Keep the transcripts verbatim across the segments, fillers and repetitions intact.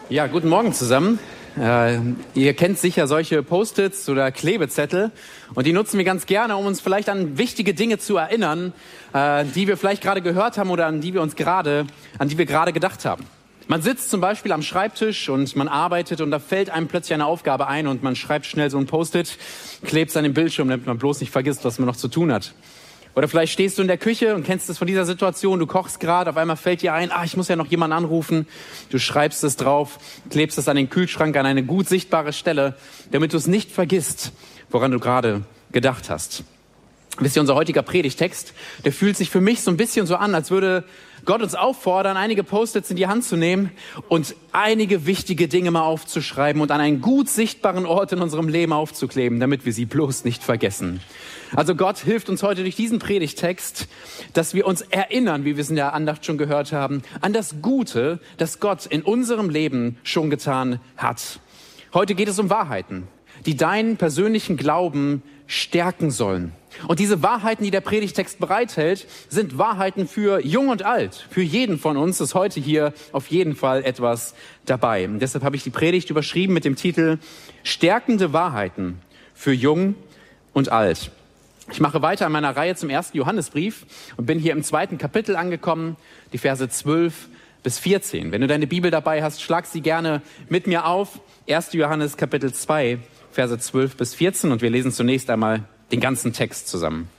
Ja, guten Morgen zusammen. Äh, ihr kennt sicher solche Post-its oder Klebezettel und die nutzen wir ganz gerne, um uns vielleicht an wichtige Dinge zu erinnern, äh, die wir vielleicht gerade gehört haben oder an die wir uns gerade, an die wir gerade gedacht haben. Man sitzt zum Beispiel am Schreibtisch und man arbeitet und da fällt einem plötzlich eine Aufgabe ein und man schreibt schnell so ein Post-it, klebt es an den Bildschirm, damit man bloß nicht vergisst, was man noch zu tun hat. Oder vielleicht stehst du in der Küche und kennst es von dieser Situation, du kochst gerade, auf einmal fällt dir ein, ah, ich muss ja noch jemanden anrufen. Du schreibst es drauf, klebst es an den Kühlschrank an eine gut sichtbare Stelle, damit du es nicht vergisst, woran du gerade gedacht hast. Wisst ihr, unser heutiger Predigtext, der fühlt sich für mich so ein bisschen so an, als würde Gott uns auffordern, einige Post-its in die Hand zu nehmen und einige wichtige Dinge mal aufzuschreiben und an einen gut sichtbaren Ort in unserem Leben aufzukleben, damit wir sie bloß nicht vergessen. Also Gott hilft uns heute durch diesen Predigtext, dass wir uns erinnern, wie wir es in der Andacht schon gehört haben, an das Gute, das Gott in unserem Leben schon getan hat. Heute geht es um Wahrheiten, die deinen persönlichen Glauben stärken sollen. Und diese Wahrheiten, die der Predigtext bereithält, sind Wahrheiten für Jung und Alt. Für jeden von uns ist heute hier auf jeden Fall etwas dabei. Und deshalb habe ich die Predigt überschrieben mit dem Titel Stärkende Wahrheiten für Jung und Alt. Ich mache weiter in meiner Reihe zum ersten Johannesbrief und bin hier im zweiten Kapitel angekommen, die Verse zwölf bis vierzehn. Wenn du deine Bibel dabei hast, schlag sie gerne mit mir auf. erster Johannes Kapitel zwei, Verse zwölf bis vierzehn und wir lesen zunächst einmal den ganzen Text zusammen.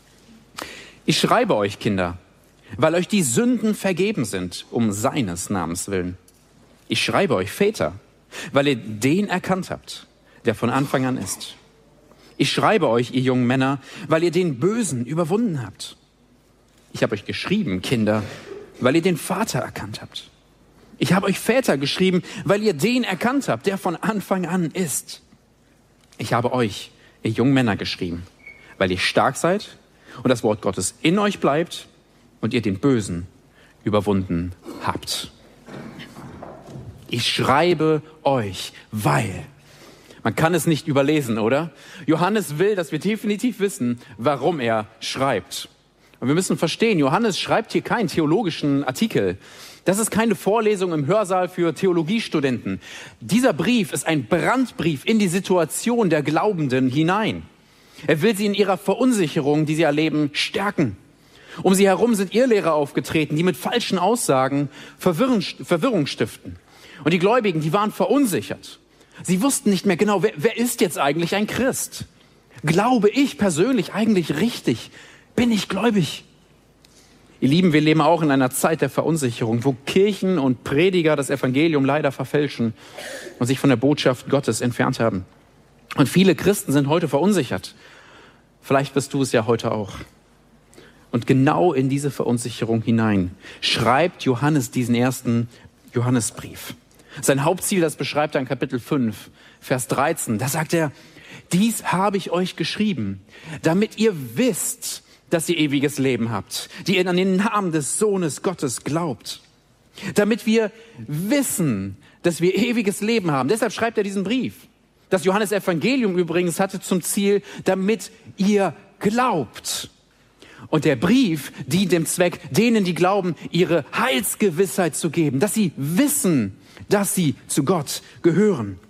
Ich schreibe euch, Kinder, weil euch die Sünden vergeben sind, um seines Namens willen. Ich schreibe euch, Väter, weil ihr den erkannt habt, der von Anfang an ist. Ich schreibe euch, ihr jungen Männer, weil ihr den Bösen überwunden habt. Ich habe euch geschrieben, Kinder, weil ihr den Vater erkannt habt. Ich habe euch Väter geschrieben, weil ihr den erkannt habt, der von Anfang an ist. Ich habe euch, ihr jungen Männer, geschrieben, weil ihr stark seid und das Wort Gottes in euch bleibt und ihr den Bösen überwunden habt. Ich schreibe euch, weil... Man kann es nicht überlesen, oder? Johannes will, dass wir definitiv wissen, warum er schreibt. Und wir müssen verstehen, Johannes schreibt hier keinen theologischen Artikel. Das ist keine Vorlesung im Hörsaal für Theologiestudenten. Dieser Brief ist ein Brandbrief in die Situation der Glaubenden hinein. Er will sie in ihrer Verunsicherung, die sie erleben, stärken. Um sie herum sind Irrlehrer aufgetreten, die mit falschen Aussagen Verwirrung, Verwirrung stiften. Und die Gläubigen, die waren verunsichert. Sie wussten nicht mehr genau, wer, wer ist jetzt eigentlich ein Christ? Glaube ich persönlich eigentlich richtig? Bin ich gläubig? Ihr Lieben, wir leben auch in einer Zeit der Verunsicherung, wo Kirchen und Prediger das Evangelium leider verfälschen und sich von der Botschaft Gottes entfernt haben. Und viele Christen sind heute verunsichert. Vielleicht bist du es ja heute auch. Und genau in diese Verunsicherung hinein schreibt Johannes diesen ersten Johannesbrief. Sein Hauptziel, das beschreibt er in Kapitel fünf, Vers dreizehn. Da sagt er, dies habe ich euch geschrieben, damit ihr wisst, dass ihr ewiges Leben habt, die ihr an den Namen des Sohnes Gottes glaubt. Damit wir wissen, dass wir ewiges Leben haben. Deshalb schreibt er diesen Brief. Das Johannes-Evangelium übrigens hatte zum Ziel, damit ihr glaubt. Und der Brief dient dem Zweck, denen, die glauben, ihre Heilsgewissheit zu geben, dass sie wissen, dass sie zu Gott gehören.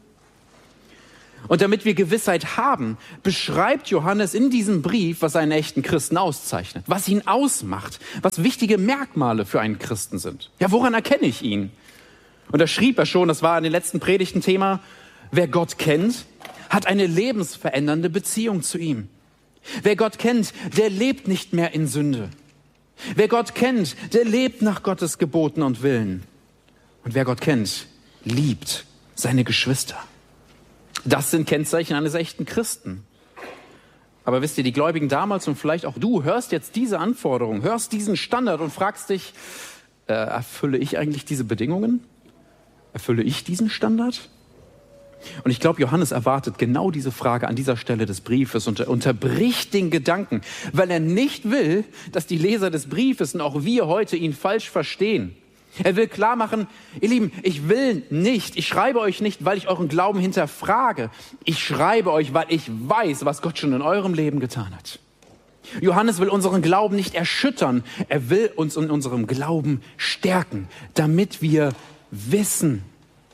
Und damit wir Gewissheit haben, beschreibt Johannes in diesem Brief, was einen echten Christen auszeichnet, was ihn ausmacht, was wichtige Merkmale für einen Christen sind. Ja, woran erkenne ich ihn? Und da schrieb er schon, das war in den letzten Predigten Thema, wer Gott kennt, hat eine lebensverändernde Beziehung zu ihm. Wer Gott kennt, der lebt nicht mehr in Sünde. Wer Gott kennt, der lebt nach Gottes Geboten und Willen. Und wer Gott kennt, liebt seine Geschwister. Das sind Kennzeichen eines echten Christen. Aber wisst ihr, die Gläubigen damals und vielleicht auch du hörst jetzt diese Anforderung, hörst diesen Standard und fragst dich, äh, erfülle ich eigentlich diese Bedingungen? Erfülle ich diesen Standard? Und ich glaube, Johannes erwartet genau diese Frage an dieser Stelle des Briefes und er unterbricht den Gedanken, weil er nicht will, dass die Leser des Briefes und auch wir heute ihn falsch verstehen. Er will klar machen, ihr Lieben, ich will nicht, ich schreibe euch nicht, weil ich euren Glauben hinterfrage. Ich schreibe euch, weil ich weiß, was Gott schon in eurem Leben getan hat. Johannes will unseren Glauben nicht erschüttern. Er will uns in unserem Glauben stärken, damit wir wissen.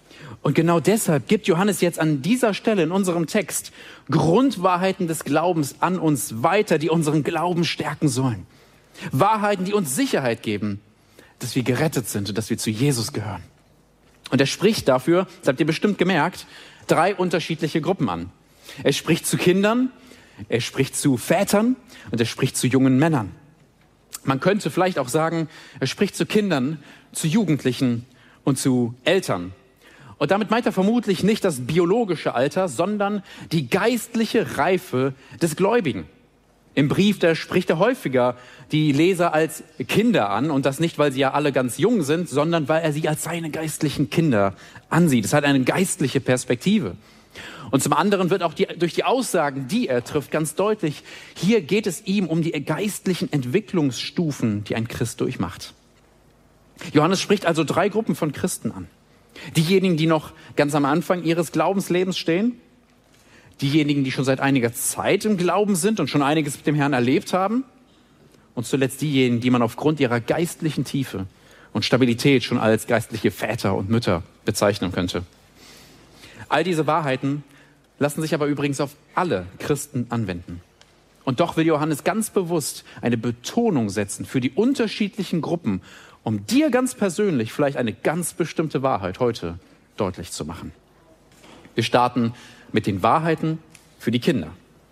Und genau deshalb gibt Johannes jetzt an dieser Stelle in unserem Text Grundwahrheiten des Glaubens an uns weiter, die unseren Glauben stärken sollen. Wahrheiten, die uns Sicherheit geben, dass wir gerettet sind und dass wir zu Jesus gehören. Und er spricht dafür, das habt ihr bestimmt gemerkt, drei unterschiedliche Gruppen an. Er spricht zu Kindern, er spricht zu Vätern und er spricht zu jungen Männern. Man könnte vielleicht auch sagen, er spricht zu Kindern, zu Jugendlichen und zu Eltern. Und damit meint er vermutlich nicht das biologische Alter, sondern die geistliche Reife des Gläubigen. Im Brief, da spricht er häufiger die Leser als Kinder an. Und das nicht, weil sie ja alle ganz jung sind, sondern weil er sie als seine geistlichen Kinder ansieht. Es hat eine geistliche Perspektive. Und zum anderen wird auch die, durch die Aussagen, die er trifft, ganz deutlich, hier geht es ihm um die geistlichen Entwicklungsstufen, die ein Christ durchmacht. Johannes spricht also drei Gruppen von Christen an. Diejenigen, die noch ganz am Anfang ihres Glaubenslebens stehen, diejenigen, die schon seit einiger Zeit im Glauben sind und schon einiges mit dem Herrn erlebt haben und zuletzt diejenigen, die man aufgrund ihrer geistlichen Tiefe und Stabilität schon als geistliche Väter und Mütter bezeichnen könnte. All diese Wahrheiten lassen sich aber übrigens auf alle Christen anwenden. Und doch will Johannes ganz bewusst eine Betonung setzen für die unterschiedlichen Gruppen, um dir ganz persönlich vielleicht eine ganz bestimmte Wahrheit heute deutlich zu machen. Wir starten mit den Wahrheiten für die Kinder.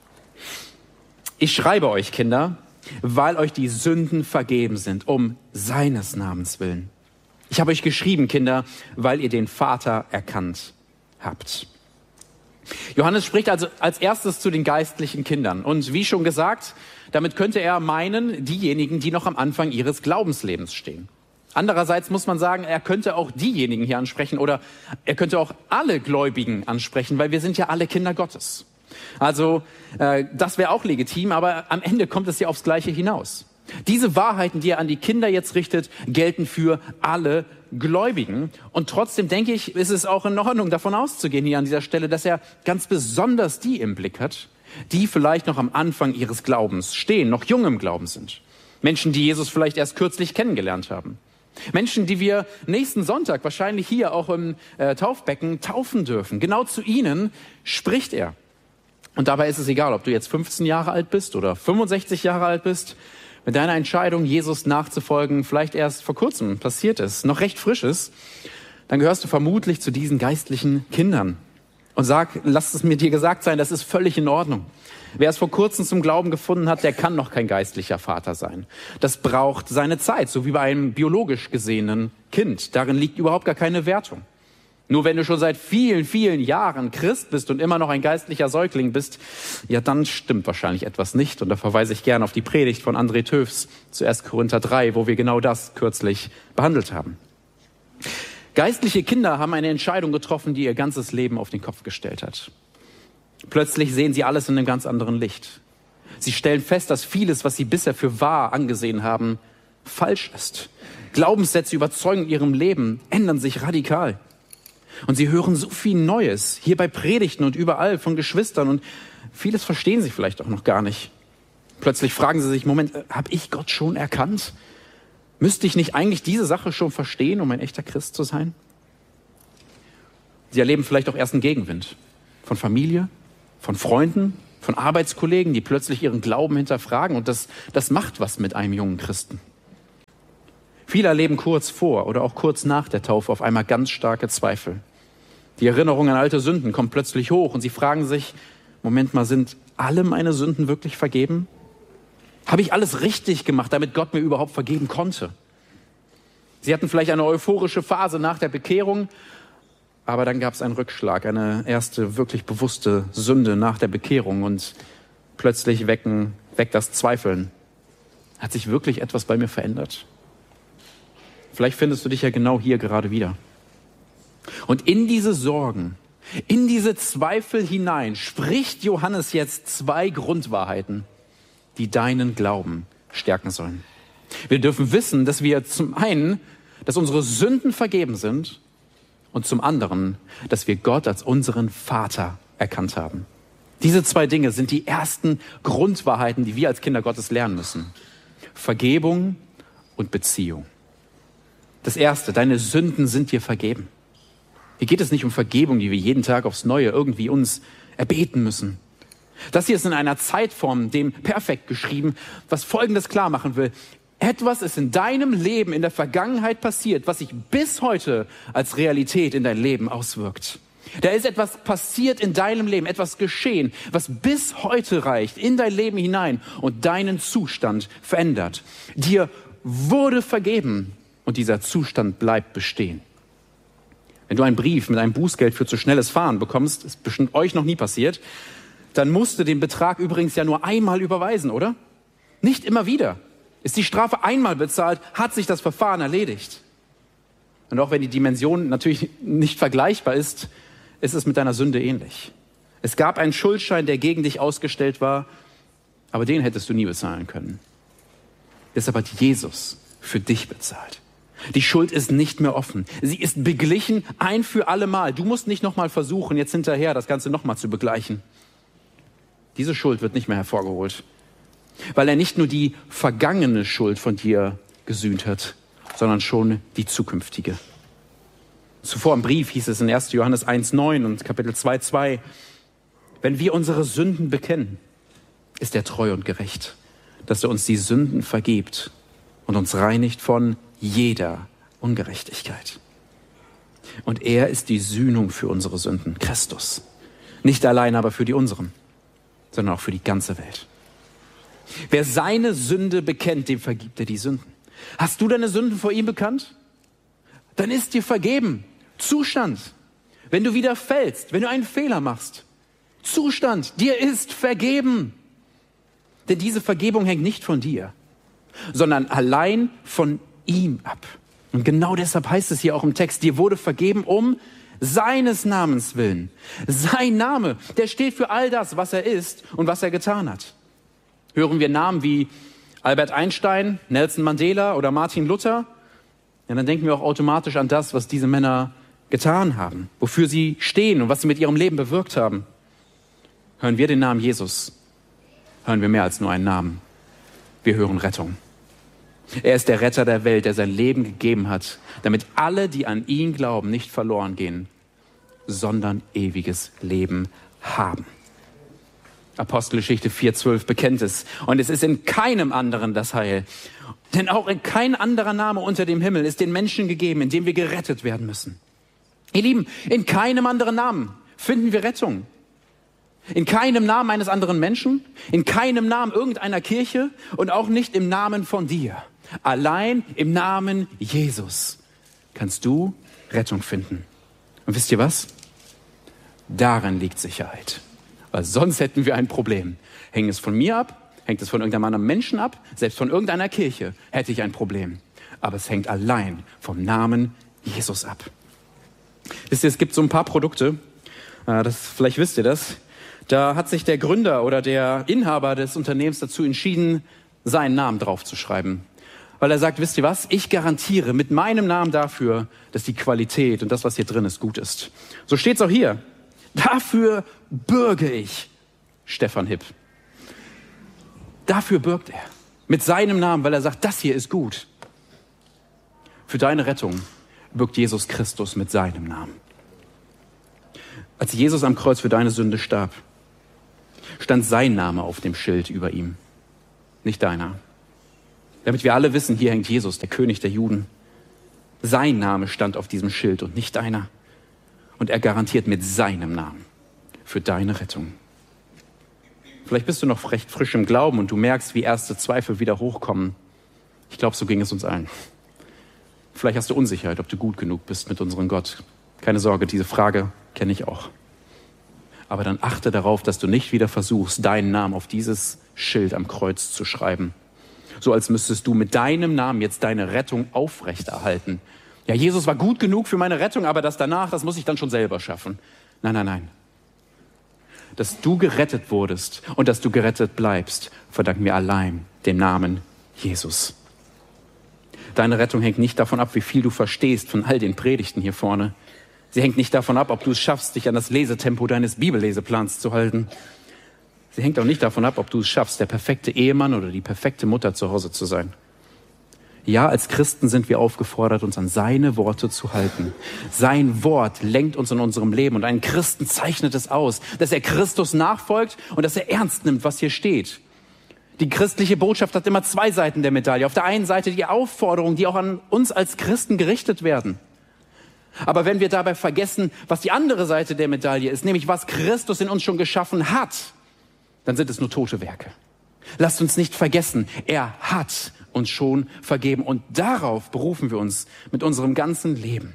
Ich schreibe euch, Kinder, weil euch die Sünden vergeben sind, um seines Namens willen. Ich habe euch geschrieben, Kinder, weil ihr den Vater erkannt habt. Johannes spricht also als erstes zu den geistlichen Kindern. Und wie schon gesagt, damit könnte er meinen, diejenigen, die noch am Anfang ihres Glaubenslebens stehen. Andererseits muss man sagen, er könnte auch diejenigen hier ansprechen oder er könnte auch alle Gläubigen ansprechen, weil wir sind ja alle Kinder Gottes. Also äh, das wäre auch legitim, aber am Ende kommt es ja aufs Gleiche hinaus. Diese Wahrheiten, die er an die Kinder jetzt richtet, gelten für alle Gläubigen. Und trotzdem denke ich, ist es auch in Ordnung, davon auszugehen hier an dieser Stelle, dass er ganz besonders die im Blick hat, die vielleicht noch am Anfang ihres Glaubens stehen, noch jung im Glauben sind. Menschen, die Jesus vielleicht erst kürzlich kennengelernt haben. Menschen, die wir nächsten Sonntag wahrscheinlich hier auch im äh, Taufbecken taufen dürfen. Genau zu ihnen spricht er. Und dabei ist es egal, ob du jetzt fünfzehn Jahre alt bist oder fünfundsechzig Jahre alt bist. Mit deiner Entscheidung, Jesus nachzufolgen, vielleicht erst vor kurzem passiert ist, noch recht frisch ist, dann gehörst du vermutlich zu diesen geistlichen Kindern. Und sag, lass es mir dir gesagt sein, das ist völlig in Ordnung. Wer es vor kurzem zum Glauben gefunden hat, der kann noch kein geistlicher Vater sein. Das braucht seine Zeit, so wie bei einem biologisch gesehenen Kind. Darin liegt überhaupt gar keine Wertung. Nur wenn du schon seit vielen, vielen Jahren Christ bist und immer noch ein geistlicher Säugling bist, ja, dann stimmt wahrscheinlich etwas nicht. Und da verweise ich gerne auf die Predigt von André Töfs zu erster Korinther drei, wo wir genau das kürzlich behandelt haben. Geistliche Kinder haben eine Entscheidung getroffen, die ihr ganzes Leben auf den Kopf gestellt hat. Plötzlich sehen sie alles in einem ganz anderen Licht. Sie stellen fest, dass vieles, was sie bisher für wahr angesehen haben, falsch ist. Glaubenssätze, Überzeugungen in ihrem Leben ändern sich radikal. Und sie hören so viel Neues, hier bei Predigten und überall von Geschwistern. Und vieles verstehen sie vielleicht auch noch gar nicht. Plötzlich fragen sie sich, Moment, äh, habe ich Gott schon erkannt? Müsste ich nicht eigentlich diese Sache schon verstehen, um ein echter Christ zu sein? Sie erleben vielleicht auch erst einen Gegenwind von Familie, von Freunden, von Arbeitskollegen, die plötzlich ihren Glauben hinterfragen. Und das, das macht was mit einem jungen Christen. Viele erleben kurz vor oder auch kurz nach der Taufe auf einmal ganz starke Zweifel. Die Erinnerung an alte Sünden kommt plötzlich hoch und sie fragen sich, Moment mal, sind alle meine Sünden wirklich vergeben? Habe ich alles richtig gemacht, damit Gott mir überhaupt vergeben konnte? Sie hatten vielleicht eine euphorische Phase nach der Bekehrung, aber dann gab es einen Rückschlag, eine erste wirklich bewusste Sünde nach der Bekehrung und plötzlich wecken, weckt das Zweifeln. Hat sich wirklich etwas bei mir verändert? Vielleicht findest du dich ja genau hier gerade wieder. Und in diese Sorgen, in diese Zweifel hinein spricht Johannes jetzt zwei Grundwahrheiten, die deinen Glauben stärken sollen. Wir dürfen wissen, dass wir zum einen, dass unsere Sünden vergeben sind und zum anderen, dass wir Gott als unseren Vater erkannt haben. Diese zwei Dinge sind die ersten Grundwahrheiten, die wir als Kinder Gottes lernen müssen. Vergebung und Beziehung. Das Erste, deine Sünden sind dir vergeben. Hier geht es nicht um Vergebung, die wir jeden Tag aufs Neue irgendwie uns erbeten müssen. Das hier ist in einer Zeitform, dem perfekt geschrieben, was Folgendes klar machen will. Etwas ist in deinem Leben in der Vergangenheit passiert, was sich bis heute als Realität in dein Leben auswirkt. Da ist etwas passiert in deinem Leben, etwas geschehen, was bis heute reicht in dein Leben hinein und deinen Zustand verändert. Dir wurde vergeben und dieser Zustand bleibt bestehen. Wenn du einen Brief mit einem Bußgeld für zu schnelles Fahren bekommst, ist bestimmt euch noch nie passiert, dann musst du den Betrag übrigens ja nur einmal überweisen, oder? Nicht immer wieder. Ist die Strafe einmal bezahlt, hat sich das Verfahren erledigt. Und auch wenn die Dimension natürlich nicht vergleichbar ist, ist es mit deiner Sünde ähnlich. Es gab einen Schuldschein, der gegen dich ausgestellt war, aber den hättest du nie bezahlen können. Deshalb hat Jesus für dich bezahlt. Die Schuld ist nicht mehr offen. Sie ist beglichen ein für alle Mal. Du musst nicht nochmal versuchen, jetzt hinterher das Ganze nochmal zu begleichen. Diese Schuld wird nicht mehr hervorgeholt, weil er nicht nur die vergangene Schuld von dir gesühnt hat, sondern schon die zukünftige. Zuvor im Brief hieß es in erster Johannes eins neun und Kapitel zwei zwei, wenn wir unsere Sünden bekennen, ist er treu und gerecht, dass er uns die Sünden vergibt und uns reinigt von jeder Ungerechtigkeit. Und er ist die Sühnung für unsere Sünden, Christus. Nicht allein aber für die unseren, sondern auch für die ganze Welt. Wer seine Sünde bekennt, dem vergibt er die Sünden. Hast du deine Sünden vor ihm bekannt? Dann ist dir vergeben. Zustand. Wenn du wieder fällst, wenn du einen Fehler machst. Zustand. Dir ist vergeben. Denn diese Vergebung hängt nicht von dir, sondern allein von ihm ab. Und genau deshalb heißt es hier auch im Text, dir wurde vergeben um seines Namens willen. Sein Name, der steht für all das, was er ist und was er getan hat. Hören wir Namen wie Albert Einstein, Nelson Mandela oder Martin Luther, ja, dann denken wir auch automatisch an das, was diese Männer getan haben, wofür sie stehen und was sie mit ihrem Leben bewirkt haben. Hören wir den Namen Jesus, hören wir mehr als nur einen Namen. Wir hören Rettung. Er ist der Retter der Welt, der sein Leben gegeben hat, damit alle, die an ihn glauben, nicht verloren gehen, sondern ewiges Leben haben. Apostelgeschichte vier zwölf bekennt es. Und es ist in keinem anderen das Heil. Denn auch in kein anderer Name unter dem Himmel ist den Menschen gegeben, in dem wir gerettet werden müssen. Ihr Lieben, in keinem anderen Namen finden wir Rettung. In keinem Namen eines anderen Menschen, in keinem Namen irgendeiner Kirche und auch nicht im Namen von dir. Allein im Namen Jesus kannst du Rettung finden. Und wisst ihr was? Darin liegt Sicherheit. Weil sonst hätten wir ein Problem. Hängt es von mir ab? Hängt es von irgendeinem anderen Menschen ab? Selbst von irgendeiner Kirche hätte ich ein Problem. Aber es hängt allein vom Namen Jesus ab. Wisst ihr, es gibt so ein paar Produkte, das, vielleicht wisst ihr das, da hat sich der Gründer oder der Inhaber des Unternehmens dazu entschieden, seinen Namen draufzuschreiben. Weil er sagt, wisst ihr was, ich garantiere mit meinem Namen dafür, dass die Qualität und das, was hier drin ist, gut ist. So steht es auch hier. Dafür bürge ich, Stefan Hipp. Dafür bürgt er. Mit seinem Namen, weil er sagt, das hier ist gut. Für deine Rettung bürgt Jesus Christus mit seinem Namen. Als Jesus am Kreuz für deine Sünde starb, stand sein Name auf dem Schild über ihm, nicht deiner. Damit wir alle wissen, hier hängt Jesus, der König der Juden. Sein Name stand auf diesem Schild und nicht deiner. Und er garantiert mit seinem Namen für deine Rettung. Vielleicht bist du noch recht frisch im Glauben und du merkst, wie erste Zweifel wieder hochkommen. Ich glaube, so ging es uns allen. Vielleicht hast du Unsicherheit, ob du gut genug bist mit unserem Gott. Keine Sorge, diese Frage kenne ich auch. Aber dann achte darauf, dass du nicht wieder versuchst, deinen Namen auf dieses Schild am Kreuz zu schreiben. So als müsstest du mit deinem Namen jetzt deine Rettung aufrechterhalten. Ja, Jesus war gut genug für meine Rettung, aber das danach, das muss ich dann schon selber schaffen. Nein, nein, nein. Dass du gerettet wurdest und dass du gerettet bleibst, verdanken wir allein dem Namen Jesus. Deine Rettung hängt nicht davon ab, wie viel du verstehst von all den Predigten hier vorne. Sie hängt nicht davon ab, ob du es schaffst, dich an das Lesetempo deines Bibelleseplans zu halten. Sie hängt auch nicht davon ab, ob du es schaffst, der perfekte Ehemann oder die perfekte Mutter zu Hause zu sein. Ja, als Christen sind wir aufgefordert, uns an seine Worte zu halten. Sein Wort lenkt uns in unserem Leben und ein Christen zeichnet es aus, dass er Christus nachfolgt und dass er ernst nimmt, was hier steht. Die christliche Botschaft hat immer zwei Seiten der Medaille. Auf der einen Seite die Aufforderungen, die auch an uns als Christen gerichtet werden. Aber wenn wir dabei vergessen, was die andere Seite der Medaille ist, nämlich was Christus in uns schon geschaffen hat, dann sind es nur tote Werke. Lasst uns nicht vergessen, er hat uns schon vergeben und darauf berufen wir uns mit unserem ganzen Leben.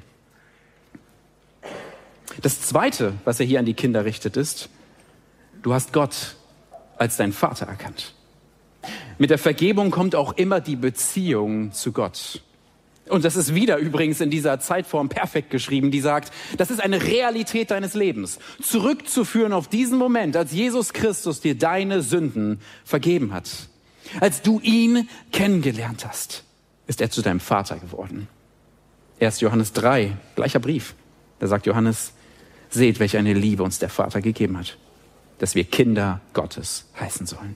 Das Zweite, was er hier an die Kinder richtet, ist, du hast Gott als deinen Vater erkannt. Mit der Vergebung kommt auch immer die Beziehung zu Gott. Und das ist wieder übrigens in dieser Zeitform perfekt geschrieben, die sagt, das ist eine Realität deines Lebens. Zurückzuführen auf diesen Moment, als Jesus Christus dir deine Sünden vergeben hat. Als du ihn kennengelernt hast, ist er zu deinem Vater geworden. erster Johannes drei, gleicher Brief. Da sagt Johannes, seht, welch eine Liebe uns der Vater gegeben hat, dass wir Kinder Gottes heißen sollen.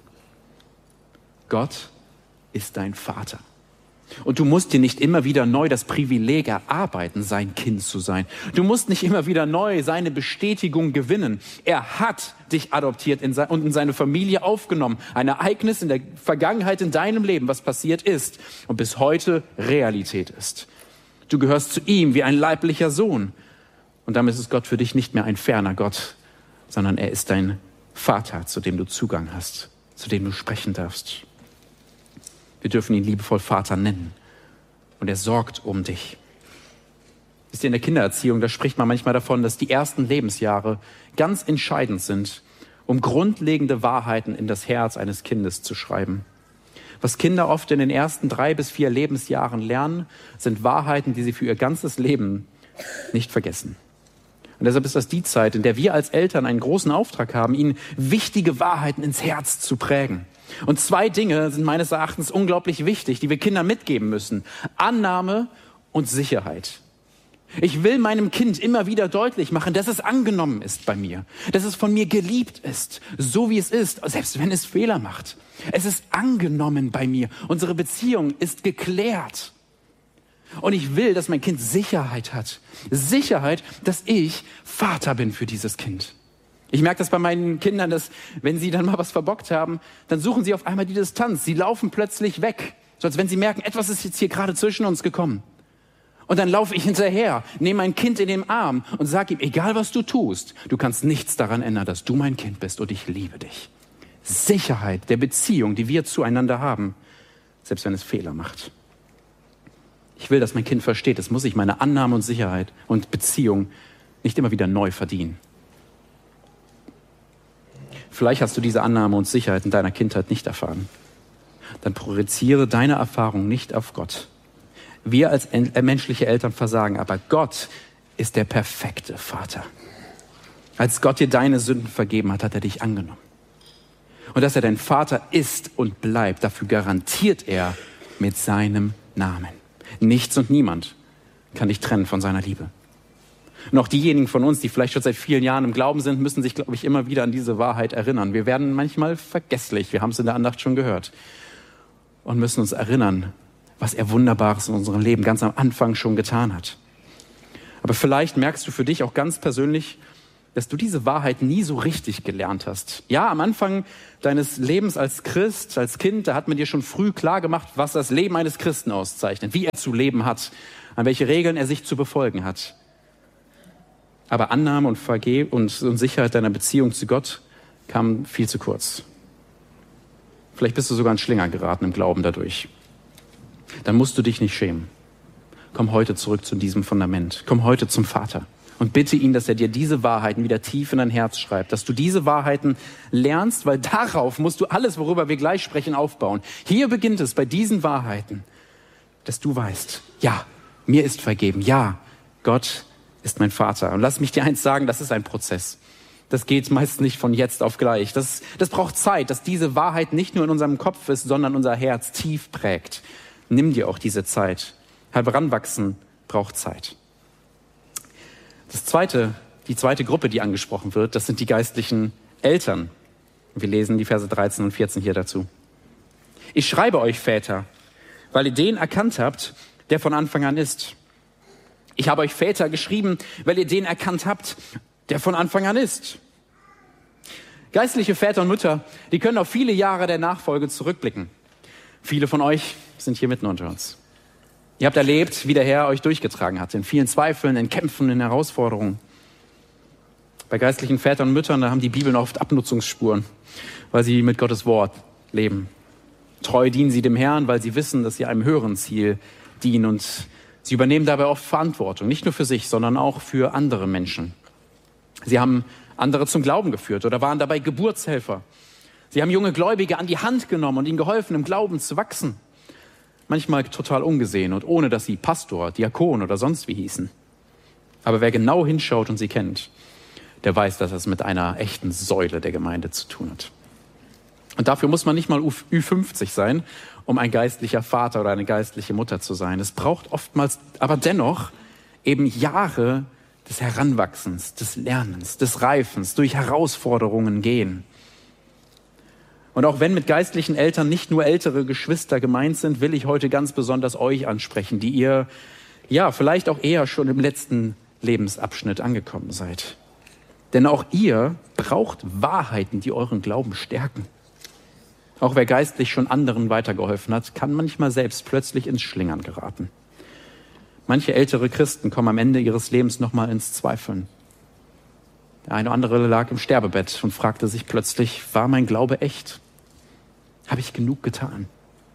Gott ist dein Vater. Und du musst dir nicht immer wieder neu das Privileg erarbeiten, sein Kind zu sein. Du musst nicht immer wieder neu seine Bestätigung gewinnen. Er hat dich adoptiert in und in seine Familie aufgenommen. Ein Ereignis in der Vergangenheit in deinem Leben, was passiert ist und bis heute Realität ist. Du gehörst zu ihm wie ein leiblicher Sohn. Und damit ist Gott für dich nicht mehr ein ferner Gott, sondern er ist dein Vater, zu dem du Zugang hast, zu dem du sprechen darfst. Wir dürfen ihn liebevoll Vater nennen. Und er sorgt um dich. Wisst ihr, in der Kindererziehung, da spricht man manchmal davon, dass die ersten Lebensjahre ganz entscheidend sind, um grundlegende Wahrheiten in das Herz eines Kindes zu schreiben. Was Kinder oft in den ersten drei bis vier Lebensjahren lernen, sind Wahrheiten, die sie für ihr ganzes Leben nicht vergessen. Und deshalb ist das die Zeit, in der wir als Eltern einen großen Auftrag haben, ihnen wichtige Wahrheiten ins Herz zu prägen. Und zwei Dinge sind meines Erachtens unglaublich wichtig, die wir Kindern mitgeben müssen. Annahme und Sicherheit. Ich will meinem Kind immer wieder deutlich machen, dass es angenommen ist bei mir, dass es von mir geliebt ist, so wie es ist, selbst wenn es Fehler macht. Es ist angenommen bei mir. Unsere Beziehung ist geklärt. Und ich will, dass mein Kind Sicherheit hat. Sicherheit, dass ich Vater bin für dieses Kind. Ich merke das bei meinen Kindern, dass wenn sie dann mal was verbockt haben, dann suchen sie auf einmal die Distanz. Sie laufen plötzlich weg, so als wenn sie merken, etwas ist jetzt hier gerade zwischen uns gekommen. Und dann laufe ich hinterher, nehme mein Kind in den Arm und sage ihm, egal was du tust, du kannst nichts daran ändern, dass du mein Kind bist und ich liebe dich. Sicherheit der Beziehung, die wir zueinander haben, selbst wenn es Fehler macht. Ich will, dass mein Kind versteht, es muss sich meine Annahme und Sicherheit und Beziehung nicht immer wieder neu verdienen. Vielleicht hast du diese Annahme und Sicherheit in deiner Kindheit nicht erfahren. Dann projiziere deine Erfahrung nicht auf Gott. Wir als menschliche Eltern versagen, aber Gott ist der perfekte Vater. Als Gott dir deine Sünden vergeben hat, hat er dich angenommen. Und dass er dein Vater ist und bleibt, dafür garantiert er mit seinem Namen. Nichts und niemand kann dich trennen von seiner Liebe. Und auch diejenigen von uns, die vielleicht schon seit vielen Jahren im Glauben sind, müssen sich, glaube ich, immer wieder an diese Wahrheit erinnern. Wir werden manchmal vergesslich, wir haben es in der Andacht schon gehört. Und müssen uns erinnern, was er Wunderbares in unserem Leben ganz am Anfang schon getan hat. Aber vielleicht merkst du für dich auch ganz persönlich, dass du diese Wahrheit nie so richtig gelernt hast. Ja, am Anfang deines Lebens als Christ, als Kind, da hat man dir schon früh klar gemacht, was das Leben eines Christen auszeichnet, wie er zu leben hat, an welche Regeln er sich zu befolgen hat. Aber Annahme und Vergebung und, und Sicherheit deiner Beziehung zu Gott kam viel zu kurz. Vielleicht bist du sogar in Schlinger geraten im Glauben dadurch. Dann musst du dich nicht schämen. Komm heute zurück zu diesem Fundament. Komm heute zum Vater und bitte ihn, dass er dir diese Wahrheiten wieder tief in dein Herz schreibt, dass du diese Wahrheiten lernst, weil darauf musst du alles, worüber wir gleich sprechen, aufbauen. Hier beginnt es bei diesen Wahrheiten, dass du weißt, ja, mir ist vergeben, ja, Gott ist mein Vater. Und lass mich dir eins sagen, das ist ein Prozess. Das geht meist nicht von jetzt auf gleich. Das, das braucht Zeit, dass diese Wahrheit nicht nur in unserem Kopf ist, sondern unser Herz tief prägt. Nimm dir auch diese Zeit. Heranwachsen braucht Zeit. Das zweite, die zweite Gruppe, die angesprochen wird, das sind die geistlichen Eltern. Wir lesen die Verse dreizehn und vierzehn hier dazu. Ich schreibe euch, Väter, weil ihr den erkannt habt, der von Anfang an ist. Ich habe euch Väter geschrieben, weil ihr den erkannt habt, der von Anfang an ist. Geistliche Väter und Mütter, die können auf viele Jahre der Nachfolge zurückblicken. Viele von euch sind hier mitten unter uns. Ihr habt erlebt, wie der Herr euch durchgetragen hat, in vielen Zweifeln, in Kämpfen, in Herausforderungen. Bei geistlichen Vätern und Müttern, da haben die Bibeln oft Abnutzungsspuren, weil sie mit Gottes Wort leben. Treu dienen sie dem Herrn, weil sie wissen, dass sie einem höheren Ziel dienen, und sie übernehmen dabei oft Verantwortung, nicht nur für sich, sondern auch für andere Menschen. Sie haben andere zum Glauben geführt oder waren dabei Geburtshelfer. Sie haben junge Gläubige an die Hand genommen und ihnen geholfen, im Glauben zu wachsen. Manchmal total ungesehen und ohne, dass sie Pastor, Diakon oder sonst wie hießen. Aber wer genau hinschaut und sie kennt, der weiß, dass es mit einer echten Säule der Gemeinde zu tun hat. Und dafür muss man nicht mal Ü fünfzig sein, um ein geistlicher Vater oder eine geistliche Mutter zu sein. Es braucht oftmals aber dennoch eben Jahre des Heranwachsens, des Lernens, des Reifens, durch Herausforderungen gehen. Und auch wenn mit geistlichen Eltern nicht nur ältere Geschwister gemeint sind, will ich heute ganz besonders euch ansprechen, die ihr ja vielleicht auch eher schon im letzten Lebensabschnitt angekommen seid. Denn auch ihr braucht Wahrheiten, die euren Glauben stärken. Auch wer geistlich schon anderen weitergeholfen hat, kann manchmal selbst plötzlich ins Schlingern geraten. Manche ältere Christen kommen am Ende ihres Lebens nochmal ins Zweifeln. Der eine oder andere lag im Sterbebett und fragte sich plötzlich, war mein Glaube echt? Habe ich genug getan?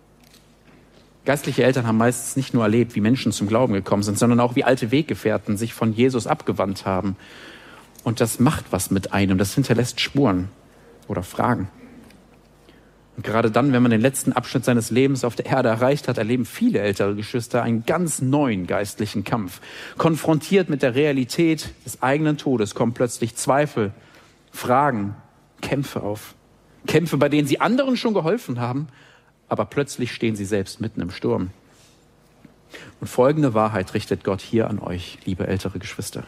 Geistliche Eltern haben meistens nicht nur erlebt, wie Menschen zum Glauben gekommen sind, sondern auch, wie alte Weggefährten sich von Jesus abgewandt haben. Und das macht was mit einem, das hinterlässt Spuren oder Fragen. Und gerade dann, wenn man den letzten Abschnitt seines Lebens auf der Erde erreicht hat, erleben viele ältere Geschwister einen ganz neuen geistlichen Kampf. Konfrontiert mit der Realität des eigenen Todes kommen plötzlich Zweifel, Fragen, Kämpfe auf. Kämpfe, bei denen sie anderen schon geholfen haben, aber plötzlich stehen sie selbst mitten im Sturm. Und folgende Wahrheit richtet Gott hier an euch, liebe ältere Geschwister.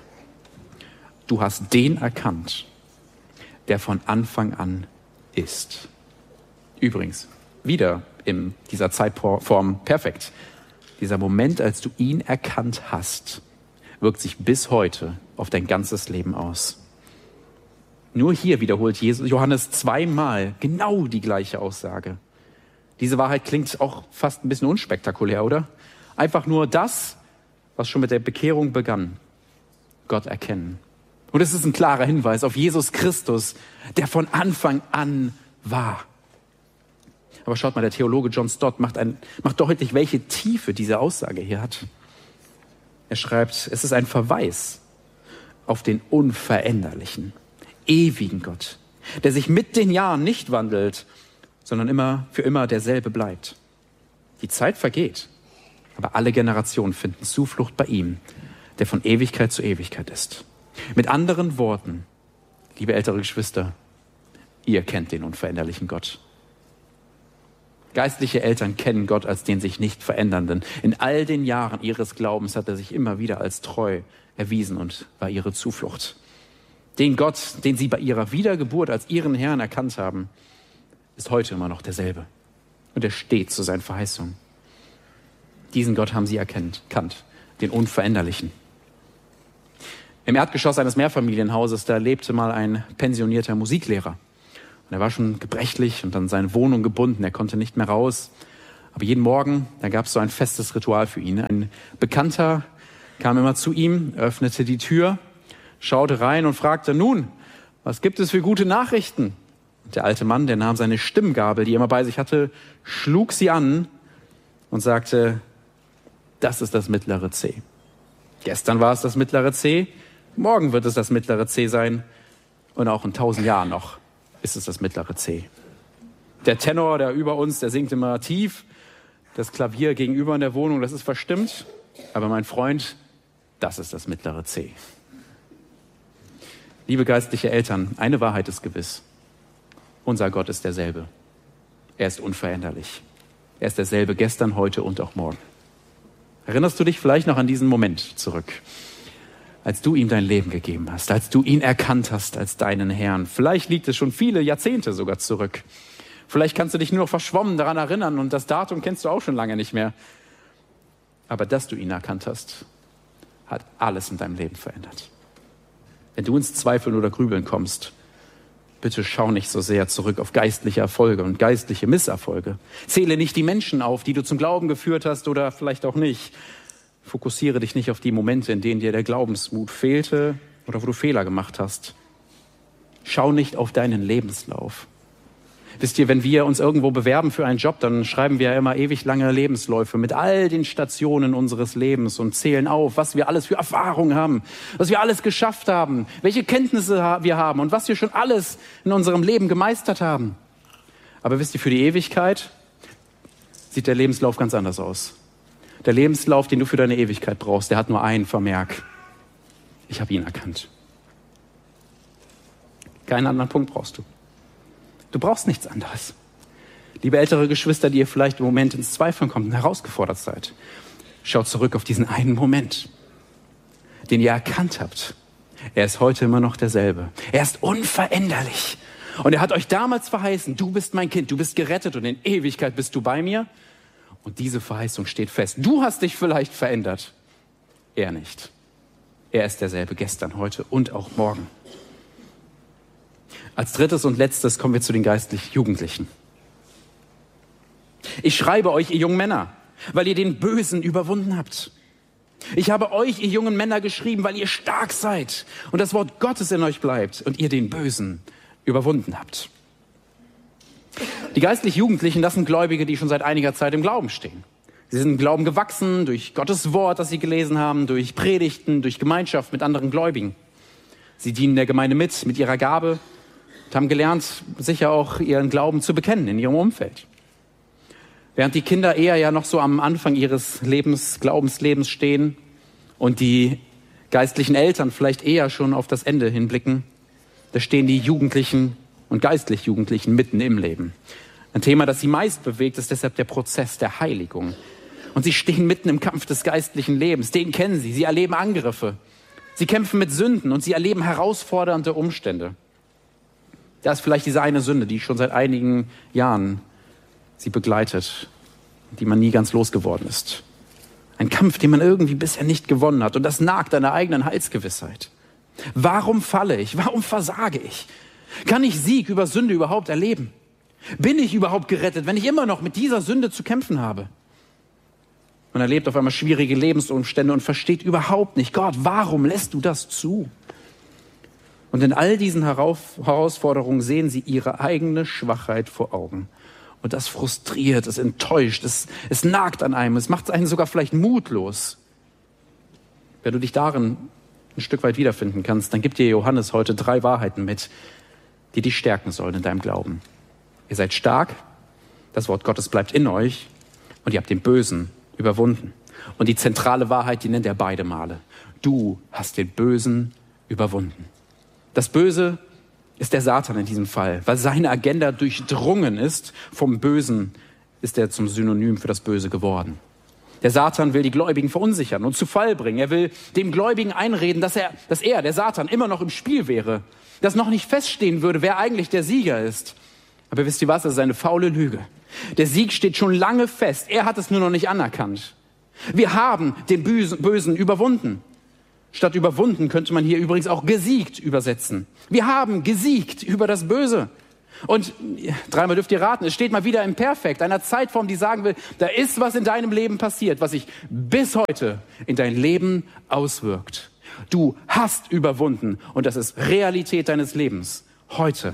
Du hast den erkannt, der von Anfang an ist. Übrigens, wieder in dieser Zeitform perfekt. Dieser Moment, als du ihn erkannt hast, wirkt sich bis heute auf dein ganzes Leben aus. Nur hier wiederholt Jesus, Johannes zweimal genau die gleiche Aussage. Diese Wahrheit klingt auch fast ein bisschen unspektakulär, oder? Einfach nur das, was schon mit der Bekehrung begann. Gott erkennen. Und es ist ein klarer Hinweis auf Jesus Christus, der von Anfang an war. Aber schaut mal, der Theologe John Stott macht, ein, macht deutlich, welche Tiefe diese Aussage hier hat. Er schreibt, es ist ein Verweis auf den unveränderlichen, ewigen Gott, der sich mit den Jahren nicht wandelt, sondern immer für immer derselbe bleibt. Die Zeit vergeht, aber alle Generationen finden Zuflucht bei ihm, der von Ewigkeit zu Ewigkeit ist. Mit anderen Worten, liebe ältere Geschwister, ihr kennt den unveränderlichen Gott. Geistliche Eltern kennen Gott als den sich nicht verändernden. In all den Jahren ihres Glaubens hat er sich immer wieder als treu erwiesen und war ihre Zuflucht. Den Gott, den sie bei ihrer Wiedergeburt als ihren Herrn erkannt haben, ist heute immer noch derselbe. Und er steht zu seinen Verheißungen. Diesen Gott haben sie erkannt, kannt, den Unveränderlichen. Im Erdgeschoss eines Mehrfamilienhauses, da lebte mal ein pensionierter Musiklehrer. Und er war schon gebrechlich und an seine Wohnung gebunden. Er konnte nicht mehr raus. Aber jeden Morgen, da gab es so ein festes Ritual für ihn. Ein Bekannter kam immer zu ihm, öffnete die Tür, schaute rein und fragte, nun, was gibt es für gute Nachrichten? Und der alte Mann, der nahm seine Stimmgabel, die er immer bei sich hatte, schlug sie an und sagte, das ist das mittlere C. Gestern war es das mittlere C, morgen wird es das mittlere C sein und auch in tausend Jahren noch ist es das mittlere C. Der Tenor, der über uns, der singt immer tief. Das Klavier gegenüber in der Wohnung, das ist verstimmt. Aber mein Freund, das ist das mittlere C. Liebe geistliche Eltern, eine Wahrheit ist gewiss. Unser Gott ist derselbe. Er ist unveränderlich. Er ist derselbe gestern, heute und auch morgen. Erinnerst du dich vielleicht noch an diesen Moment zurück, als du ihm dein Leben gegeben hast, als du ihn erkannt hast als deinen Herrn? Vielleicht liegt es schon viele Jahrzehnte sogar zurück, Vielleicht kannst du dich nur noch verschwommen daran erinnern und das Datum kennst du auch schon lange nicht mehr. Aber dass du ihn erkannt hast, hat alles in deinem Leben verändert. Wenn du ins Zweifeln oder Grübeln kommst, bitte schau nicht so sehr zurück auf geistliche Erfolge und geistliche Misserfolge. Zähle nicht die Menschen auf, die du zum Glauben geführt hast oder vielleicht auch nicht. Fokussiere dich nicht auf die Momente, in denen dir der Glaubensmut fehlte oder wo du Fehler gemacht hast. Schau nicht auf deinen Lebenslauf. Wisst ihr, wenn wir uns irgendwo bewerben für einen Job, dann schreiben wir ja immer ewig lange Lebensläufe mit all den Stationen unseres Lebens und zählen auf, was wir alles für Erfahrungen haben, was wir alles geschafft haben, welche Kenntnisse wir haben und was wir schon alles in unserem Leben gemeistert haben. Aber wisst ihr, für die Ewigkeit sieht der Lebenslauf ganz anders aus. Der Lebenslauf, den du für deine Ewigkeit brauchst, der hat nur einen Vermerk. Ich habe ihn erkannt. Keinen anderen Punkt brauchst du. Du brauchst nichts anderes. Liebe ältere Geschwister, die ihr vielleicht im Moment ins Zweifeln kommt und herausgefordert seid, schaut zurück auf diesen einen Moment, den ihr erkannt habt. Er ist heute immer noch derselbe. Er ist unveränderlich. Und er hat euch damals verheißen, du bist mein Kind, du bist gerettet und in Ewigkeit bist du bei mir. Und diese Verheißung steht fest. Du hast dich vielleicht verändert. Er nicht. Er ist derselbe gestern, heute und auch morgen. Als drittes und letztes kommen wir zu den geistlich Jugendlichen. Ich schreibe euch, ihr jungen Männer, weil ihr den Bösen überwunden habt. Ich habe euch, ihr jungen Männer, geschrieben, weil ihr stark seid und das Wort Gottes in euch bleibt und ihr den Bösen überwunden habt. Die geistlich Jugendlichen, das sind Gläubige, die schon seit einiger Zeit im Glauben stehen. Sie sind im Glauben gewachsen durch Gottes Wort, das sie gelesen haben, durch Predigten, durch Gemeinschaft mit anderen Gläubigen. Sie dienen der Gemeinde mit, mit ihrer Gabe, und haben gelernt, sicher auch ihren Glauben zu bekennen in ihrem Umfeld. Während die Kinder eher ja noch so am Anfang ihres Lebens, Glaubenslebens stehen und die geistlichen Eltern vielleicht eher schon auf das Ende hinblicken, da stehen die Jugendlichen und geistlich Jugendlichen mitten im Leben. Ein Thema, das sie meist bewegt, ist deshalb der Prozess der Heiligung. Und sie stehen mitten im Kampf des geistlichen Lebens. Den kennen sie. Sie erleben Angriffe. Sie kämpfen mit Sünden und sie erleben herausfordernde Umstände. Da ist vielleicht diese eine Sünde, die schon seit einigen Jahren sie begleitet, die man nie ganz losgeworden ist. Ein Kampf, den man irgendwie bisher nicht gewonnen hat und das nagt an der eigenen Heilsgewissheit. Warum falle ich? Warum versage ich? Kann ich Sieg über Sünde überhaupt erleben? Bin ich überhaupt gerettet, wenn ich immer noch mit dieser Sünde zu kämpfen habe? Man erlebt auf einmal schwierige Lebensumstände und versteht überhaupt nicht, Gott, warum lässt du das zu? Und in all diesen Herausforderungen sehen sie ihre eigene Schwachheit vor Augen. Und das frustriert, es enttäuscht, es, es nagt an einem, es macht einen sogar vielleicht mutlos. Wenn du dich darin ein Stück weit wiederfinden kannst, dann gibt dir Johannes heute drei Wahrheiten mit, die dich stärken sollen in deinem Glauben. Ihr seid stark, das Wort Gottes bleibt in euch und ihr habt den Bösen überwunden. Und die zentrale Wahrheit, die nennt er beide Male. Du hast den Bösen überwunden. Das Böse ist der Satan in diesem Fall, weil seine Agenda durchdrungen ist. Vom Bösen ist er zum Synonym für das Böse geworden. Der Satan will die Gläubigen verunsichern und zu Fall bringen. Er will dem Gläubigen einreden, dass er, dass er, der Satan, immer noch im Spiel wäre. Dass noch nicht feststehen würde, wer eigentlich der Sieger ist. Aber wisst ihr was? Das ist eine faule Lüge. Der Sieg steht schon lange fest. Er hat es nur noch nicht anerkannt. Wir haben den Bösen überwunden. Statt überwunden könnte man hier übrigens auch gesiegt übersetzen. Wir haben gesiegt über das Böse. Und dreimal dürft ihr raten, es steht mal wieder im Perfekt, einer Zeitform, die sagen will, da ist was in deinem Leben passiert, was sich bis heute in dein Leben auswirkt. Du hast überwunden und das ist Realität deines Lebens. Heute.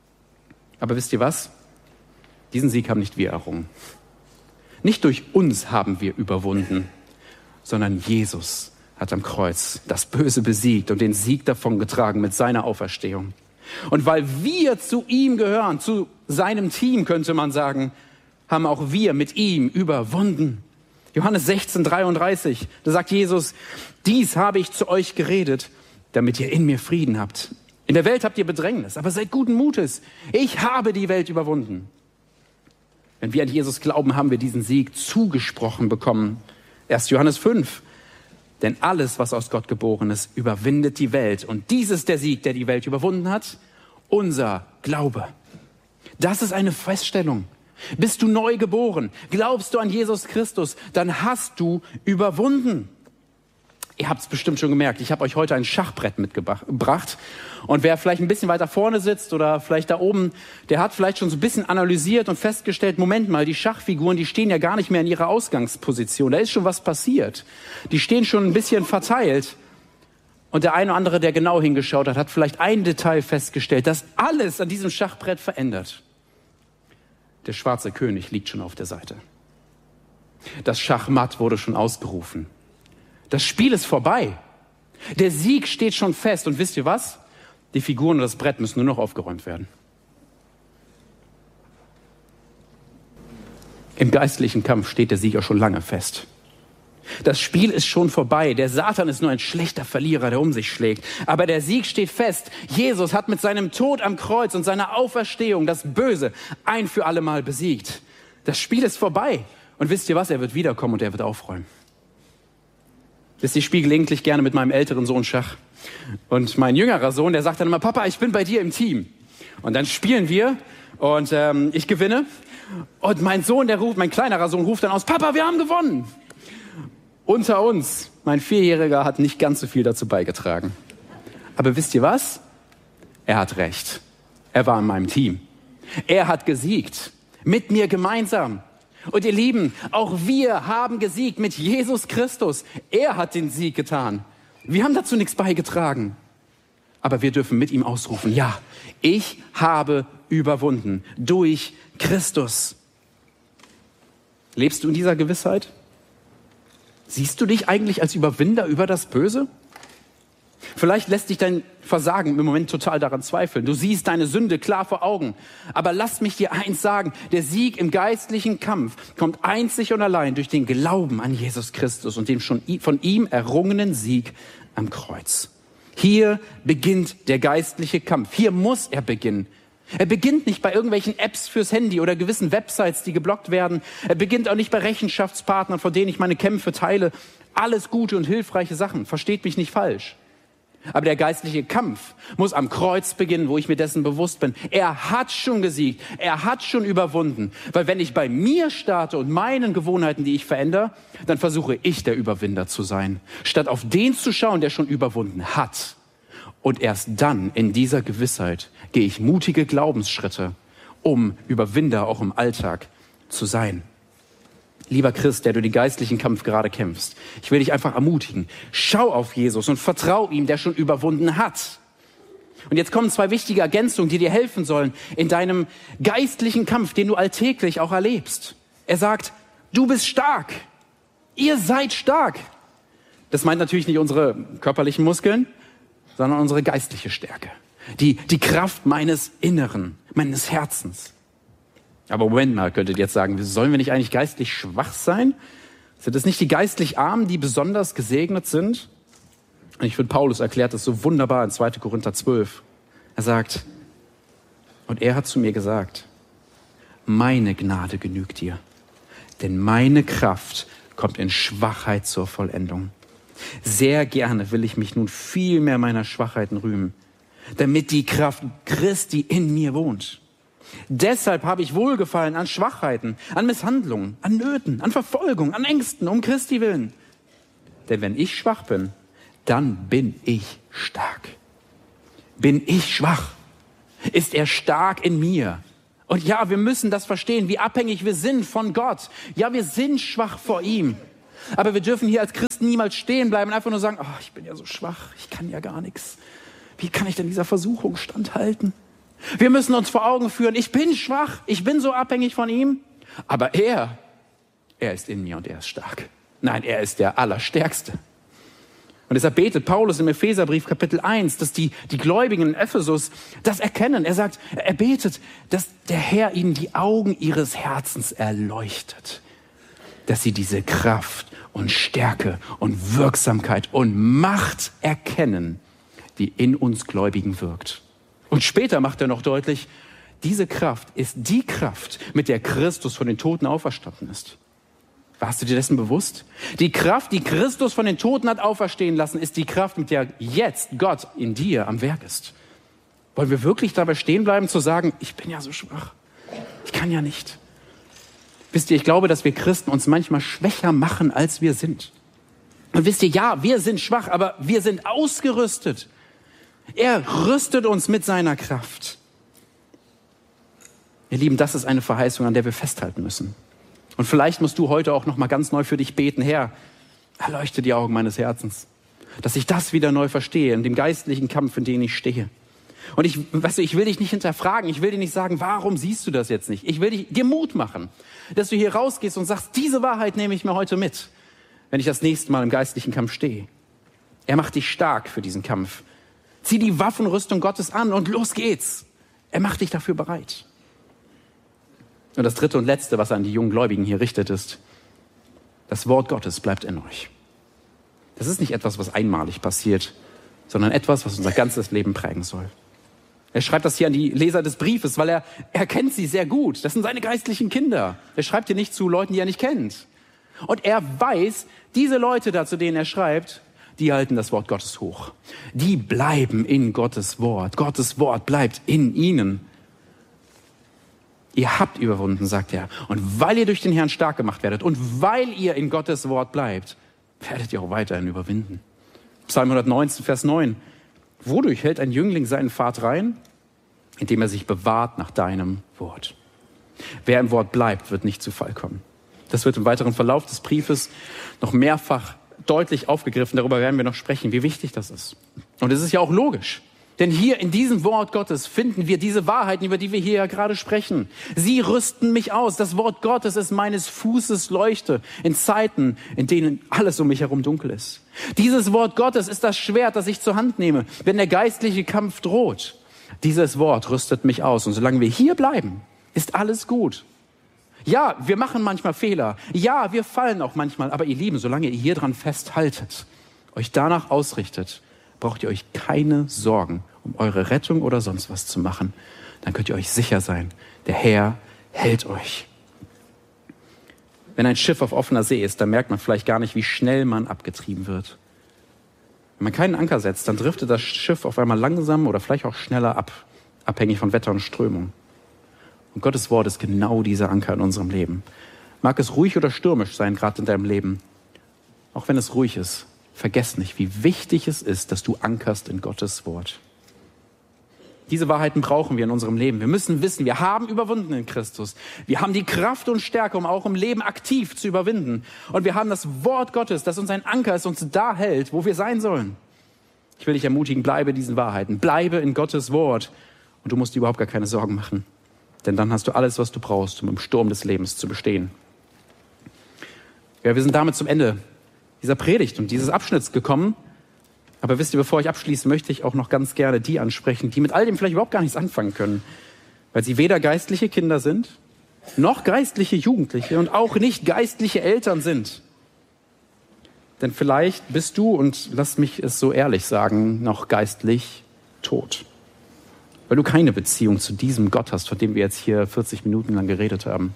Aber wisst ihr was? Diesen Sieg haben nicht wir errungen. Nicht durch uns haben wir überwunden, sondern Jesus hat am Kreuz das Böse besiegt und den Sieg davongetragen mit seiner Auferstehung. Und weil wir zu ihm gehören, zu seinem Team könnte man sagen, haben auch wir mit ihm überwunden. Johannes sechzehn, dreiunddreißig, da sagt Jesus, dies habe ich zu euch geredet, damit ihr in mir Frieden habt. In der Welt habt ihr Bedrängnis, aber seid guten Mutes. Ich habe die Welt überwunden. Wenn wir an Jesus glauben, haben wir diesen Sieg zugesprochen bekommen. erster Johannes fünf. Denn alles, was aus Gott geboren ist, überwindet die Welt. Und dies ist der Sieg, der die Welt überwunden hat, unser Glaube. Das ist eine Feststellung. Bist du neu geboren? Glaubst du an Jesus Christus? Dann hast du überwunden. Ihr habt es bestimmt schon gemerkt, ich habe euch heute ein Schachbrett mitgebracht. Und wer vielleicht ein bisschen weiter vorne sitzt oder vielleicht da oben, der hat vielleicht schon so ein bisschen analysiert und festgestellt, Moment mal, die Schachfiguren, die stehen ja gar nicht mehr in ihrer Ausgangsposition. Da ist schon was passiert. Die stehen schon ein bisschen verteilt. Und der eine oder andere, der genau hingeschaut hat, hat vielleicht ein Detail festgestellt, das alles an diesem Schachbrett verändert. Der schwarze König liegt schon auf der Seite. Das Schachmatt wurde schon ausgerufen. Das Spiel ist vorbei. Der Sieg steht schon fest. Und wisst ihr was? Die Figuren und das Brett müssen nur noch aufgeräumt werden. Im geistlichen Kampf steht der Sieger schon lange fest. Das Spiel ist schon vorbei. Der Satan ist nur ein schlechter Verlierer, der um sich schlägt. Aber der Sieg steht fest. Jesus hat mit seinem Tod am Kreuz und seiner Auferstehung das Böse ein für alle Mal besiegt. Das Spiel ist vorbei. Und wisst ihr was? Er wird wiederkommen und er wird aufräumen. Wisst ihr, ich spiele gelegentlich gerne mit meinem älteren Sohn Schach. Und mein jüngerer Sohn, der sagt dann immer, Papa, ich bin bei dir im Team. Und dann spielen wir und ähm, ich gewinne. Und mein Sohn, der ruft, mein kleinerer Sohn ruft dann aus, Papa, wir haben gewonnen. Unter uns, mein Vierjähriger hat nicht ganz so viel dazu beigetragen. Aber wisst ihr was? Er hat recht. Er war in meinem Team. Er hat gesiegt. Mit mir gemeinsam. Und ihr Lieben, auch wir haben gesiegt mit Jesus Christus. Er hat den Sieg getan. Wir haben dazu nichts beigetragen. Aber wir dürfen mit ihm ausrufen, ja, ich habe überwunden durch Christus. Lebst du in dieser Gewissheit? Siehst du dich eigentlich als Überwinder über das Böse? Vielleicht lässt dich dein Versagen im Moment total daran zweifeln. Du siehst deine Sünde klar vor Augen. Aber lass mich dir eins sagen, der Sieg im geistlichen Kampf kommt einzig und allein durch den Glauben an Jesus Christus und den schon von ihm errungenen Sieg am Kreuz. Hier beginnt der geistliche Kampf. Hier muss er beginnen. Er beginnt nicht bei irgendwelchen Apps fürs Handy oder gewissen Websites, die geblockt werden. Er beginnt auch nicht bei Rechenschaftspartnern, von denen ich meine Kämpfe teile. Alles gute und hilfreiche Sachen. Versteht mich nicht falsch. Aber der geistliche Kampf muss am Kreuz beginnen, wo ich mir dessen bewusst bin. Er hat schon gesiegt. Er hat schon überwunden. Weil wenn ich bei mir starte und meinen Gewohnheiten, die ich verändere, dann versuche ich der Überwinder zu sein. Statt auf den zu schauen, der schon überwunden hat. Und erst dann, in dieser Gewissheit, gehe ich mutige Glaubensschritte, um Überwinder auch im Alltag zu sein. Lieber Christ, der du den geistlichen Kampf gerade kämpfst, ich will dich einfach ermutigen. Schau auf Jesus und vertrau ihm, der schon überwunden hat. Und jetzt kommen zwei wichtige Ergänzungen, die dir helfen sollen in deinem geistlichen Kampf, den du alltäglich auch erlebst. Er sagt, du bist stark. Ihr seid stark. Das meint natürlich nicht unsere körperlichen Muskeln, sondern unsere geistliche Stärke. Die, die Kraft meines Inneren, meines Herzens. Aber Moment mal, könntet ihr jetzt sagen, sollen wir nicht eigentlich geistlich schwach sein? Sind es nicht die geistlich Armen, die besonders gesegnet sind? Und ich finde, Paulus erklärt das so wunderbar in zweiter Korinther zwölf. Er sagt, und er hat zu mir gesagt, meine Gnade genügt dir, denn meine Kraft kommt in Schwachheit zur Vollendung. Sehr gerne will ich mich nun viel mehr meiner Schwachheiten rühmen, damit die Kraft Christi in mir wohnt. Deshalb habe ich Wohlgefallen an Schwachheiten, an Misshandlungen, an Nöten, an Verfolgung, an Ängsten, um Christi willen. Denn wenn ich schwach bin, dann bin ich stark. Bin ich schwach, ist er stark in mir. Und ja, wir müssen das verstehen, wie abhängig wir sind von Gott. Ja, wir sind schwach vor ihm. Aber wir dürfen hier als Christen niemals stehen bleiben und einfach nur sagen, oh, ich bin ja so schwach, ich kann ja gar nichts. Wie kann ich denn dieser Versuchung standhalten? Wir müssen uns vor Augen führen, ich bin schwach, ich bin so abhängig von ihm. Aber er, er ist in mir und er ist stark. Nein, er ist der Allerstärkste. Und deshalb betet Paulus im Epheserbrief Kapitel eins, dass die, die Gläubigen in Ephesus das erkennen. Er sagt, er betet, dass der Herr ihnen die Augen ihres Herzens erleuchtet. Dass sie diese Kraft und Stärke und Wirksamkeit und Macht erkennen, die in uns Gläubigen wirkt. Und später macht er noch deutlich, diese Kraft ist die Kraft, mit der Christus von den Toten auferstanden ist. Warst du dir dessen bewusst? Die Kraft, die Christus von den Toten hat auferstehen lassen, ist die Kraft, mit der jetzt Gott in dir am Werk ist. Wollen wir wirklich dabei stehen bleiben, zu sagen, ich bin ja so schwach, Ich kann ja nicht. Wisst ihr, ich glaube, dass wir Christen uns manchmal schwächer machen, als wir sind. Und wisst ihr, ja, wir sind schwach, aber wir sind ausgerüstet. Er rüstet uns mit seiner Kraft. Ihr Lieben, das ist eine Verheißung, an der wir festhalten müssen. Und vielleicht musst du heute auch noch mal ganz neu für dich beten. Herr, erleuchte die Augen meines Herzens, dass ich das wieder neu verstehe, in dem geistlichen Kampf, in dem ich stehe. Und ich, weißt du, ich will dich nicht hinterfragen, ich will dir nicht sagen, warum siehst du das jetzt nicht? Ich will dich, dir Mut machen, dass du hier rausgehst und sagst, diese Wahrheit nehme ich mir heute mit, wenn ich das nächste Mal im geistlichen Kampf stehe. Er macht dich stark für diesen Kampf. Zieh die Waffenrüstung Gottes an und los geht's. Er macht dich dafür bereit. Und das dritte und letzte, was er an die jungen Gläubigen hier richtet, ist, das Wort Gottes bleibt in euch. Das ist nicht etwas, was einmalig passiert, sondern etwas, was unser ganzes Leben prägen soll. Er schreibt das hier an die Leser des Briefes, weil er, er kennt sie sehr gut. Das sind seine geistlichen Kinder. Er schreibt hier nicht zu Leuten, die er nicht kennt. Und er weiß, diese Leute da, zu denen er schreibt, die halten das Wort Gottes hoch. Die bleiben in Gottes Wort. Gottes Wort bleibt in ihnen. Ihr habt überwunden, sagt er. Und weil ihr durch den Herrn stark gemacht werdet und weil ihr in Gottes Wort bleibt, werdet ihr auch weiterhin überwinden. Psalm hundertneunzehn, Vers neun. Wodurch hält ein Jüngling seinen Pfad rein? Indem er sich bewahrt nach deinem Wort. Wer im Wort bleibt, wird nicht zu Fall kommen. Das wird im weiteren Verlauf des Briefes noch mehrfach deutlich aufgegriffen. Darüber werden wir noch sprechen, wie wichtig das ist. Und es ist ja auch logisch. Denn hier in diesem Wort Gottes finden wir diese Wahrheiten, über die wir hier ja gerade sprechen. Sie rüsten mich aus. Das Wort Gottes ist meines Fußes Leuchte in Zeiten, in denen alles um mich herum dunkel ist. Dieses Wort Gottes ist das Schwert, das ich zur Hand nehme, wenn der geistliche Kampf droht. Dieses Wort rüstet mich aus. Und solange wir hier bleiben, ist alles gut. Ja, wir machen manchmal Fehler. Ja, wir fallen auch manchmal. Aber ihr Lieben, solange ihr hier dran festhaltet, euch danach ausrichtet, braucht ihr euch keine Sorgen um eure Rettung oder sonst was zu machen. Dann könnt ihr euch sicher sein, der Herr hält euch. Wenn ein Schiff auf offener See ist, dann merkt man vielleicht gar nicht, wie schnell man abgetrieben wird. Wenn man keinen Anker setzt, dann driftet das Schiff auf einmal langsam oder vielleicht auch schneller ab, abhängig von Wetter und Strömung. Und Gottes Wort ist genau dieser Anker in unserem Leben. Mag es ruhig oder stürmisch sein, gerade in deinem Leben. Auch wenn es ruhig ist, vergesst nicht, wie wichtig es ist, dass du ankerst in Gottes Wort. Diese Wahrheiten brauchen wir in unserem Leben. Wir müssen wissen, wir haben überwunden in Christus. Wir haben die Kraft und Stärke, um auch im Leben aktiv zu überwinden. Und wir haben das Wort Gottes, das uns ein Anker ist, uns da hält, wo wir sein sollen. Ich will dich ermutigen, bleibe diesen Wahrheiten. Bleibe in Gottes Wort. Und du musst dir überhaupt gar keine Sorgen machen. Denn dann hast du alles, was du brauchst, um im Sturm des Lebens zu bestehen. Ja, wir sind damit zum Ende dieser Predigt und dieses Abschnitts gekommen. Aber wisst ihr, bevor ich abschließe, möchte ich auch noch ganz gerne die ansprechen, die mit all dem vielleicht überhaupt gar nichts anfangen können. Weil sie weder geistliche Kinder sind, noch geistliche Jugendliche und auch nicht geistliche Eltern sind. Denn vielleicht bist du, und lass mich es so ehrlich sagen, noch geistlich tot. Weil du keine Beziehung zu diesem Gott hast, von dem wir jetzt hier vierzig Minuten lang geredet haben.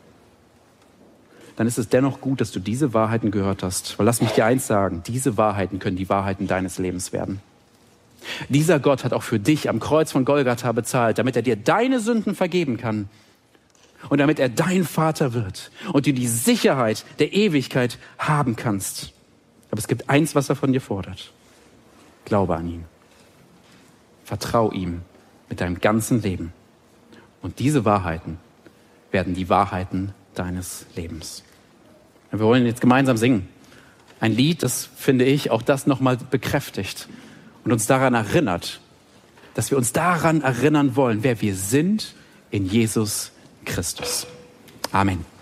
Dann ist es dennoch gut, dass du diese Wahrheiten gehört hast. Weil lass mich dir eins sagen, diese Wahrheiten können die Wahrheiten deines Lebens werden. Dieser Gott hat auch für dich am Kreuz von Golgatha bezahlt, damit er dir deine Sünden vergeben kann und damit er dein Vater wird und du die Sicherheit der Ewigkeit haben kannst. Aber es gibt eins, was er von dir fordert. Glaube an ihn. Vertrau ihm mit deinem ganzen Leben. Und diese Wahrheiten werden die Wahrheiten deines Lebens. Wir wollen jetzt gemeinsam singen. Ein Lied, das, finde ich, auch das nochmal bekräftigt und uns daran erinnert, dass wir uns daran erinnern wollen, wer wir sind in Jesus Christus. Amen.